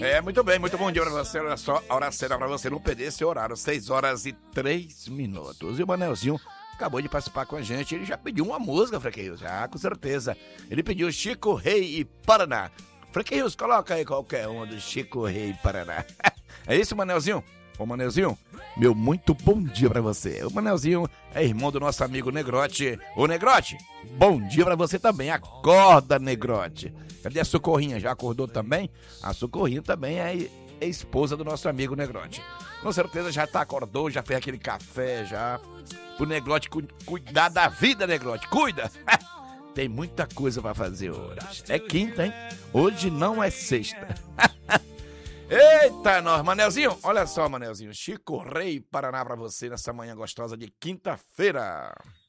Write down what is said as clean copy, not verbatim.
Muito bem, muito bom dia pra você. Olha só, a hora certa pra você não perder esse horário, 6h03. E o Manelzinho acabou de participar com a gente. Ele já pediu uma música, Frequeiros, já, com certeza. Ele pediu Chico Rei e Paraná. Frequeiros, coloca aí qualquer uma do Chico Rei e Paraná. É isso, Manelzinho? Ô, Manelzinho, meu muito bom dia pra você. O Manelzinho é irmão do nosso amigo Negrote. Ô, Negrote, bom dia pra você também. Acorda, Negrote. Cadê a Socorrinha? Já acordou também? A Socorrinha também é esposa do nosso amigo Negrote. Com certeza já acordou, já fez aquele café, já. O Negrote cuidar da vida, Negrote. Cuida! Tem muita coisa pra fazer hoje. É quinta, hein? Hoje não é sexta. Eita, nós, Manelzinho, olha só, Manelzinho, Chico Rei Paraná pra você nessa manhã gostosa de quinta-feira.